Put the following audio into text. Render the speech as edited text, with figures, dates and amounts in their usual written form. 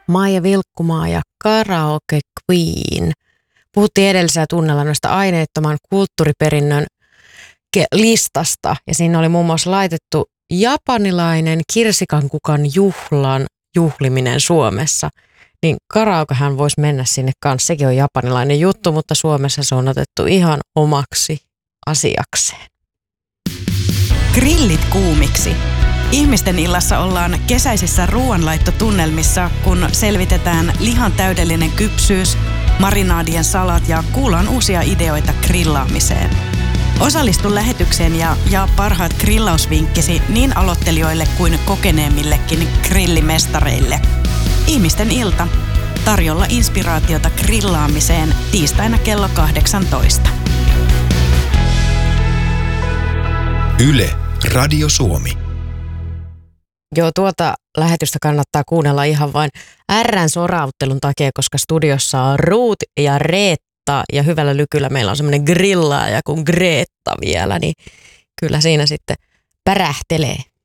Maija Vilkkumaa ja Karaoke Queen. Puhuttiin edellisellä tunnella noista aineettoman kulttuuriperinnön listasta ja siinä oli muun muassa laitettu japanilainen kirsikankukan juhlan juhliminen Suomessa. Niin karaokehan voisi mennä sinne kanssa, sekin on japanilainen juttu, mutta Suomessa se on otettu ihan omaksi asiakseen. Grillit kuumiksi. Ihmisten illassa ollaan kesäisissä ruoanlaittotunnelmissa, kun selvitetään lihan täydellinen kypsyys, marinaadien salat ja kuullaan uusia ideoita grillaamiseen. Osallistu lähetykseen ja jaa parhaat grillausvinkkisi niin aloittelijoille kuin kokeneemmillekin grillimestareille. Ihmisten ilta. Tarjolla inspiraatiota grillaamiseen tiistaina kello 18. Yle, Radio Suomi. Joo, tuota lähetystä kannattaa kuunnella ihan vain R:n sorauttelun takia, koska studiossa on Ruut ja Reetta ja hyvällä lykyllä meillä on semmoinen grillaaja kuin Greetta vielä, niin kyllä siinä sitten pärähtelee.